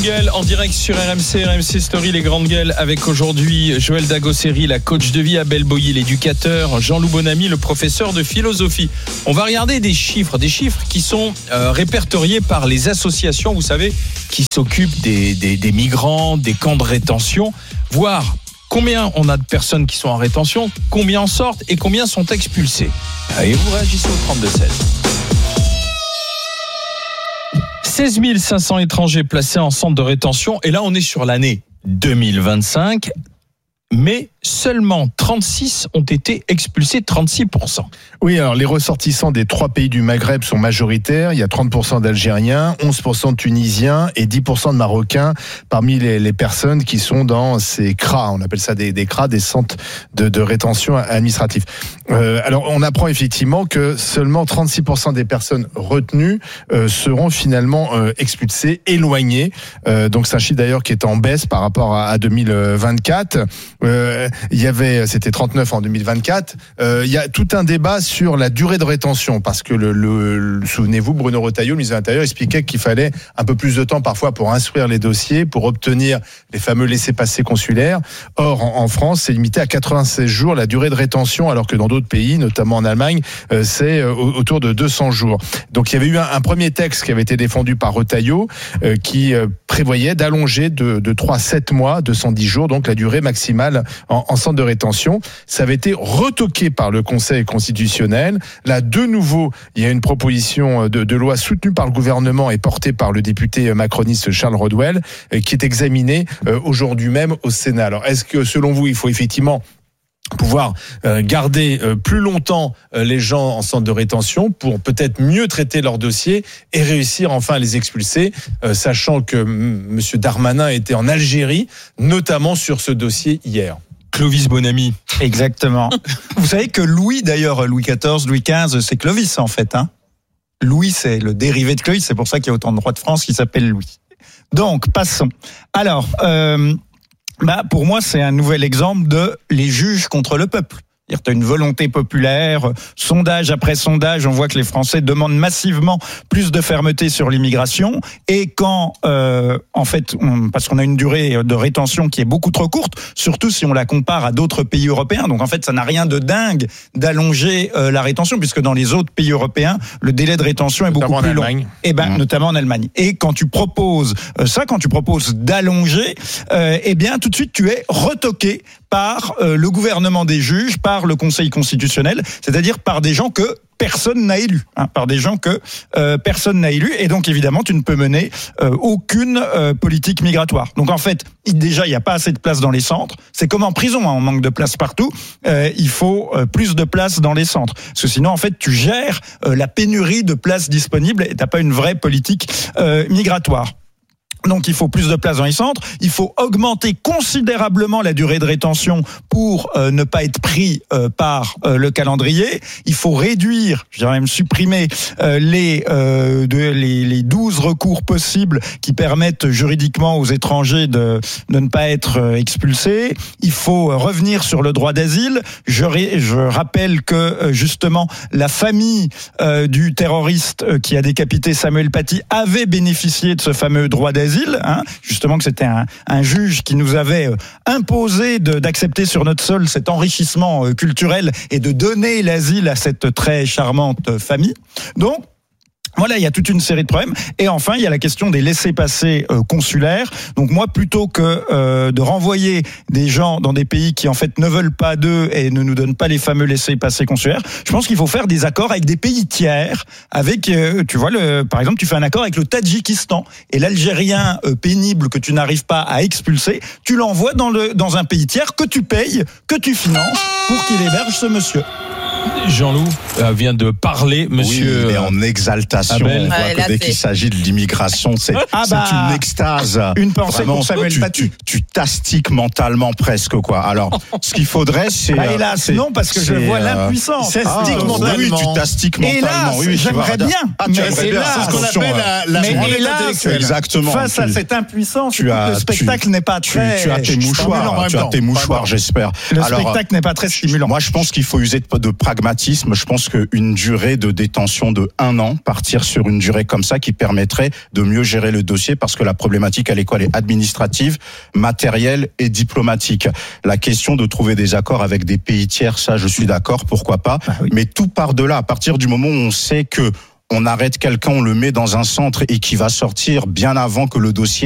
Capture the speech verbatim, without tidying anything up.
Gueule en direct sur R M C, R M C Story, les grandes gueules, avec aujourd'hui Joël Dagosseri, la coach de vie, Abel Boilly, l'éducateur, Jean-Loup Bonamy, le professeur de philosophie. On va regarder des chiffres, des chiffres qui sont euh, répertoriés par les associations, vous savez, qui s'occupent des, des, des migrants, des camps de rétention, voir combien on a de personnes qui sont en rétention, combien en sortent et combien sont expulsées. Et vous réagissez au trente-deux seize. seize mille cinq cents étrangers placés en centre de rétention. Et là, on est sur l'année deux mille vingt-cinq. Mais seulement trente-six ont été expulsés, trente-six pour cent. Oui, alors les ressortissants des trois pays du Maghreb sont majoritaires. Il y a trente pour cent d'Algériens, onze pour cent de Tunisiens et dix pour cent de Marocains parmi les, les personnes qui sont dans ces C R A. On appelle ça des, des C R A, des centres de, de rétention administratifs. Euh, alors on apprend effectivement que seulement trente-six pour cent des personnes retenues euh, seront finalement euh, expulsées, éloignées. Euh, donc c'est un chiffre d'ailleurs qui est en baisse par rapport à, à deux mille vingt-quatre. Euh, il y avait, c'était trente-neuf en deux mille vingt-quatre. Euh, il y a tout un débat sur la durée de rétention parce que le, le, le souvenez-vous, Bruno Retailleau, le ministre de l'Intérieur, expliquait qu'il fallait un peu plus de temps parfois pour instruire les dossiers, pour obtenir les fameux laissez-passer consulaires. Or, en, en France, c'est limité à quatre-vingt-seize jours la durée de rétention, alors que dans d'autres pays, notamment en Allemagne, euh, c'est euh, autour de deux cents jours. Donc, il y avait eu un, un premier texte qui avait été défendu par Retailleau euh, qui euh, prévoyait d'allonger de, de trois à sept mois, deux cent dix jours, donc la durée maximale En, en centre de rétention. Ça avait été retoqué par le Conseil constitutionnel. Là, de nouveau, il y a une proposition de, de loi soutenue par le gouvernement et portée par le député macroniste Charles Rodwell, qui est examinée aujourd'hui même au Sénat. Alors, est-ce que, selon vous, il faut effectivement pouvoir garder plus longtemps les gens en centre de rétention pour peut-être mieux traiter leurs dossiers et réussir enfin à les expulser, sachant que M. Darmanin était en Algérie, notamment sur ce dossier hier. Clovis Bonamy. Exactement. Vous savez que Louis, d'ailleurs, Louis quatorze, Louis quinze, c'est Clovis en fait. Hein. Louis, c'est le dérivé de Clovis, c'est pour ça qu'il y a autant de rois de France qui s'appellent Louis. Donc, passons. Alors... Euh, Bah, pour moi, c'est un nouvel exemple de les juges contre le peuple. C'est-à-dire, tu as une volonté populaire, sondage après sondage, on voit que les Français demandent massivement plus de fermeté sur l'immigration. Et quand, euh, en fait, on, parce qu'on a une durée de rétention qui est beaucoup trop courte, surtout si on la compare à d'autres pays européens. Donc, en fait, ça n'a rien de dingue d'allonger euh, la rétention, puisque dans les autres pays européens, le délai de rétention est notamment beaucoup plus long. Allemagne. Et ben, mmh. notamment en Allemagne. Et quand tu proposes euh, ça, quand tu proposes d'allonger, euh, eh bien, tout de suite, tu es retoqué par euh, le gouvernement des juges, par le Conseil constitutionnel, c'est-à-dire par des gens que personne n'a élus, hein, par des gens que euh, personne n'a élus, et donc évidemment tu ne peux mener euh, aucune euh, politique migratoire. Donc en fait, déjà il n'y a pas assez de place dans les centres, c'est comme en prison, hein, on manque de place partout, euh, il faut euh, plus de place dans les centres, parce que sinon en fait tu gères euh, la pénurie de places disponibles et tu n'as pas une vraie politique euh, migratoire. Donc il faut plus de place dans les centres, il faut augmenter considérablement la durée de rétention pour euh, ne pas être pris euh, par euh, le calendrier, il faut réduire, je dirais même supprimer euh, les, euh, de, les, les douze recours possibles qui permettent juridiquement aux étrangers de, de ne pas être euh, expulsés, il faut revenir sur le droit d'asile, je, ré, je rappelle que euh, justement la famille euh, du terroriste euh, qui a décapité Samuel Paty avait bénéficié de ce fameux droit d'asile. Hein, justement que c'était un, un juge qui nous avait imposé de, d'accepter sur notre sol cet enrichissement culturel et de donner l'asile à cette très charmante famille. Donc, voilà, il y a toute une série de problèmes. Et enfin, il y a la question des laissez-passer euh, consulaires. Donc moi, plutôt que euh, de renvoyer des gens dans des pays qui en fait ne veulent pas d'eux et ne nous donnent pas les fameux laissez-passer consulaires, je pense qu'il faut faire des accords avec des pays tiers. Avec, euh, tu vois, le, par exemple, tu fais un accord avec le Tadjikistan et l'Algérien euh, pénible que tu n'arrives pas à expulser, tu l'envoies dans le dans un pays tiers que tu payes, que tu finances pour qu'il héberge ce monsieur. Jean-Loup euh, vient de parler, monsieur. Oui, il est en exaltation. Abel. On voit Ouais, que là, dès c'est... qu'il s'agit de l'immigration, c'est, ah bah, c'est une extase. Une pensée Vraiment, pour Samuel tu, Paty. Tu, tu t'astiques mentalement presque, quoi. Alors, ce qu'il faudrait, c'est. Bah, hélas, c'est, non, parce que je vois l'impuissance. C'est Ah, stique oui, mentalement. oui, tu t'astiques mentalement. Hélas, oui, oui, j'aimerais tu vois, bien. Ah, tu mais aimerais bien. hélas, C'est ce qu'on Attention, appelle euh, la, la mais branlette hélas, intellectuelle. Exactement. face tu, à cette impuissance, tu as, le spectacle tu, n'est pas tu, très... tu as tes stimulant en mouchoirs, même tu as temps. tes mouchoirs, j'espère. Le Alors, spectacle n'est pas très stimulant. moi, je pense qu'il faut user de, de pragmatisme, je pense qu'une durée de détention de un an, partir sur une durée comme ça qui permettrait de mieux gérer le dossier, parce que la problématique, elle est quoi ? Elle est administrative, matérielle et diplomatique. La question de trouver des accords avec des pays tiers, ça, je suis d'accord, pourquoi pas. Ah oui. Mais tout part de là. À partir du moment où on sait que on arrête quelqu'un, on le met dans un centre et qui va sortir bien avant que le dossier